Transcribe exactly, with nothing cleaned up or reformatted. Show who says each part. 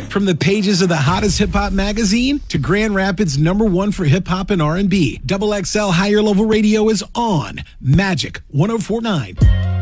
Speaker 1: From the pages of the hottest hip-hop magazine to Grand Rapids' number one for hip-hop and R and B, Double X L Higher Level Radio is on Magic one oh four point nine.